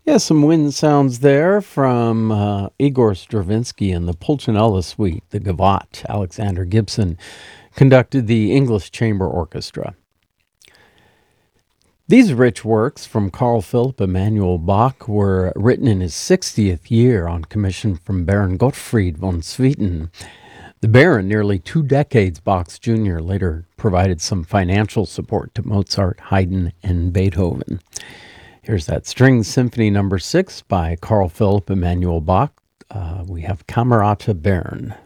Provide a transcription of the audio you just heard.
Yeah, some wind sounds there from Igor Stravinsky and the Pulcinella Suite, the Gavotte. Alexander Gibson conducted the English Chamber Orchestra. These rich works from Carl Philipp Emanuel Bach were written in his 60th year on commission from Baron Gottfried von Swieten. The Baron, nearly 2 decades Bach's junior, later provided some financial support to Mozart, Haydn, and Beethoven. Here's that String Symphony No. 6 by Carl Philipp Emanuel Bach. We have Camerata Bern.